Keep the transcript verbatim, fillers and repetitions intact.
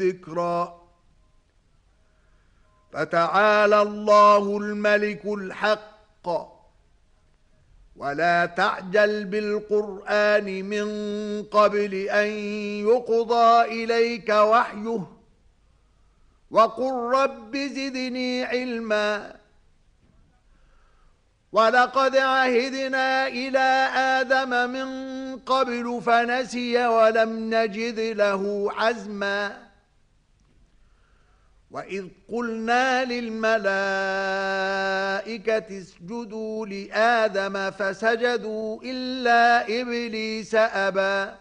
ذكرا. فتعالى الله الملك الحق، ولا تعجل بالقرآن من قبل أن يقضى إليك وحيه، وقل رب زدني علما. ولقد عهدنا إلى آدم من قبل فنسي ولم نجد له عزما. وإذ قلنا للملائكة اسجدوا لآدم فسجدوا إلا إبليس أبى